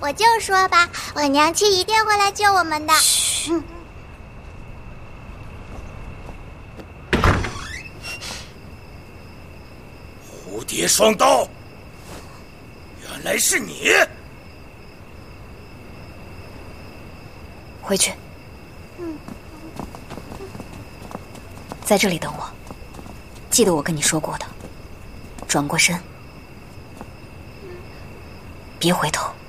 我就说吧，我娘亲一定会来救我们的。 蝴蝶双刀，原来是你！ 回去。在这里等我。记得我跟你说过的，转过身，别回头。